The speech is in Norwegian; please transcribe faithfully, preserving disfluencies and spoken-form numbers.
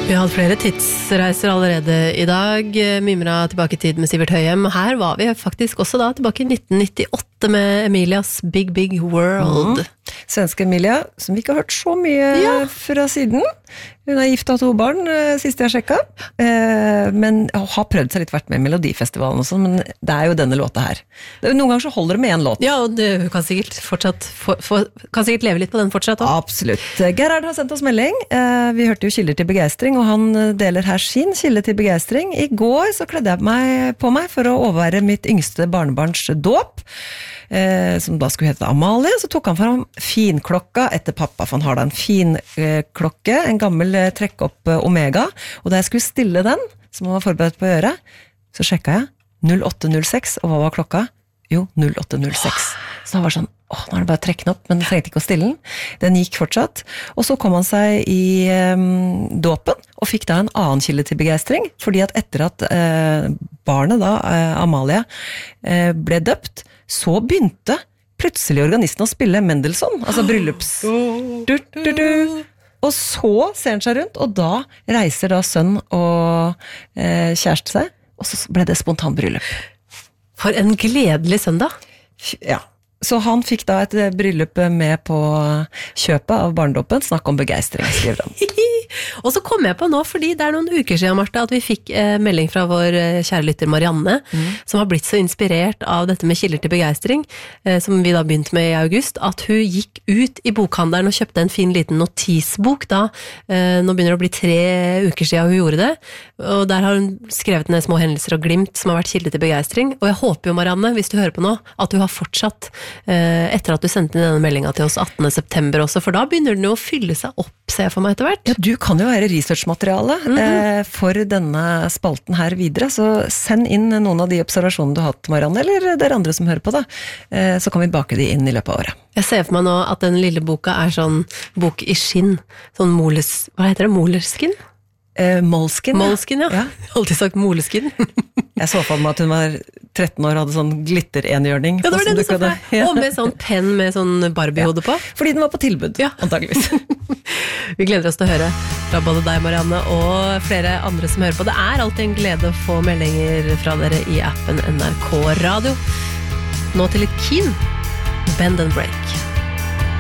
Vi har hatt flere tidsreiser allerede I dag. Mimra tilbake I tid med Sivert Høyem. Her var vi faktisk også da tilbake I nitten nittiåtte med Emilias Big Big World. Mm. Svenske Emilia, som vi ikke har hørt så mye ja. Fra siden. Hun er gift av to barn, siste jeg sjekket. Eh, men har prøvd seg litt vært med I Melodifestivalen og sånn, men det er jo denne låta her. Noen ganger så holder det med en låt. Ja, og det, hun kan sikkert fortsatt for, for, kan sikkert leve litt på den fortsatt også. Absolutt. Gerhard har sendt oss melding. Eh, vi hørte jo kilder til begeistring, og han deler her sin kilde til begeistring. I går så kledde jeg meg på meg for å overvære mitt yngste barnebarns dåp. Eh, som da skulle hete Amalie, så tok han fram finklokka etter pappa, for han har da en fin eh, klokke, en gammel eh, trekk opp eh, Omega, og da jeg skulle stille den, som han var forberedt på å gjøre, så sjekket jeg null åtte null seks, og hva var klokka? Jo, null åtte null seks. Så han var sånn, åh, nå er det bare å trekke den opp, men jeg trengte ikke å stille den. Den gikk fortsatt, og så kom han seg I eh, dåpen, og fikk da en annen kilde til begeistring, fordi at etter at eh, barnet da, eh, Amalie, eh, ble døpt, så begynte plutselig organisten å spille Mendelssohn, altså bryllups. Du, du, du. Og så ser han seg rundt, og da reiser da sønn og eh, kjæreste seg, og så ble det spontan bryllup. For en gledelig søndag. Ja, så han fikk da et bryllup med på kjøpet av barndåpen, snakk om begeistring, skriver han. Og så kom jeg på nå, fordi det er noen uker siden, Martha, at vi fikk eh, melding fra vår eh, kjære lytter Marianne, mm. som har blitt så inspirert av dette med kilder til begeistring, eh, som vi da begynte med I august, at hun gikk ut I bokhandelen og kjøpte en fin liten notisbok da. Eh, nå begynner det å bli tre uker siden hun gjorde det, og der har hun skrevet ned små hendelser og glimt som har vært kilder til begeistring, og jeg håper jo, Marianne, hvis du hører på nå, at du har fortsatt eh, etter at du sendte inn denne meldingen til oss attende september også, for da begynner den jo å fylle seg opp, ser jeg for meg etter hvert. Ja, du kan jo være researchmateriale mm-hmm. eh, for denne spalten her videre, så send inn noen av de observasjonene du har hatt, Marianne, eller dere andre som hører på da, eh, så kan vi bake de inn I løpet av året. Jeg ser for meg nå at den lille boka er sånn bok I skinn, sånn moles, hva heter det, molerskin? Eh, Moleskin, Moleskin, ja. ja. Jeg har alltid sagt moleskin. Jeg så for meg at hun var tretten år, hadde sånn glitter-enhjørning. Ja, det var det du så for. Ja. Og med sånn penn med sånn Barbie-hode på. Ja, fordi den var på tilbud, ja. Antageligvis. Vi gleder oss til å høre fra både deg, Marianne, og flere andre som hører på. Det er alltid en glede å få meldinger fra dere I appen N R K Radio. Nå til litt Keen, Bend and Break.